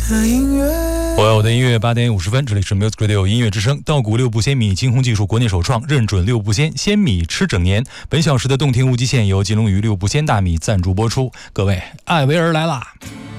我有的音乐8点50分，这里是 Music Radio 音乐之声，稻谷6步鲜米，金鸿技术国内首创，认准6步鲜米吃整年。本小时的动听无极限由金龙鱼6步鲜大米赞助播出。各位，艾薇儿来啦！